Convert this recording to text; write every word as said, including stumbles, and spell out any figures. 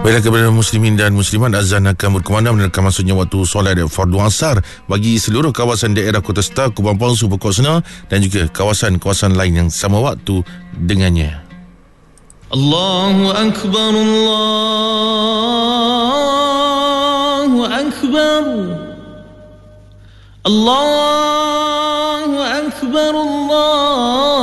Baiklah kepada muslimin dan muslimat, azan akan berkumandang menandakan masuknya waktu solat fardu asar bagi seluruh kawasan daerah Kota Star, Kubang Palsu, Pokok Sena dan juga kawasan-kawasan lain yang sama waktu dengannya. Allahu Akbar, Allahu Akbar, Allahu Akbar, Allah